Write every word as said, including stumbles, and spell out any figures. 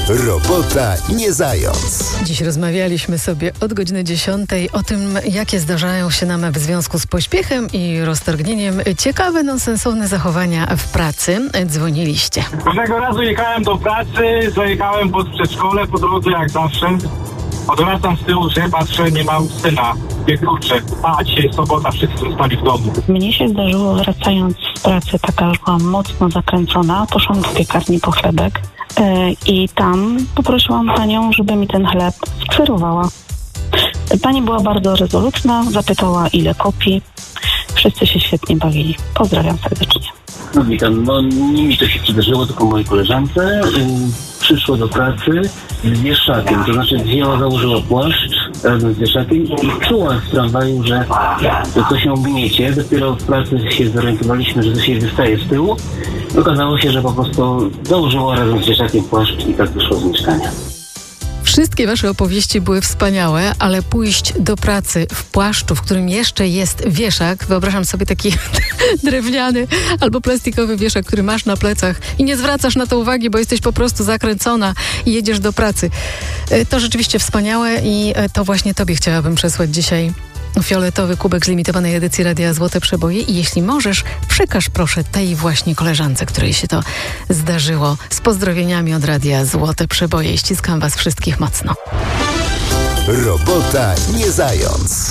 Robota nie zając. Dziś rozmawialiśmy sobie od godziny dziesiątej o tym, jakie zdarzają się nam w związku z pośpiechem i roztargnieniem ciekawe, nonsensowne zachowania w pracy. Dzwoniliście. Pewnego razu jechałem do pracy, zajechałem pod przedszkole, po drodze jak zawsze. Odwracam z tyłu, że patrzę, nie mam syna. Nie kurczę, a dzisiaj sobota, wszyscy zostali w domu. Mnie się zdarzyło, wracając z pracy, taka już byłam mocno zakręcona, poszłam do piekarni po chlebek yy, i tam poprosiłam panią, żeby mi ten chleb skserowała. Pani była bardzo rezolutna, zapytała, ile kopii. Wszyscy się świetnie bawili. Pozdrawiam serdecznie. No witam, no nie mi to się przydarzyło, tylko mojej koleżance. Yy, przyszło do pracy z wieszakiem, to znaczy wzięła, założyła płaszcz razem z wieszakiem i czuła w tramwaju, że to coś ją gniecie. Dopiero w pracy się zorientowaliśmy, że coś jej wystaje z tyłu. Okazało się, że po prostu założyła razem z wieszakiem płaszcz i tak wyszło z mieszkania. Wszystkie wasze opowieści były wspaniałe, ale pójść do pracy w płaszczu, w którym jeszcze jest wieszak, wyobrażam sobie taki drewniany albo plastikowy wieszak, który masz na plecach i nie zwracasz na to uwagi, bo jesteś po prostu zakręcona i jedziesz do pracy. To rzeczywiście wspaniałe i to właśnie tobie chciałabym przesłać dzisiaj fioletowy kubek z limitowanej edycji Radia Złote Przeboje i jeśli możesz, przekaż proszę tej właśnie koleżance, której się to zdarzyło. Z pozdrowieniami od Radia Złote Przeboje. Ściskam was wszystkich mocno. Robota nie zając.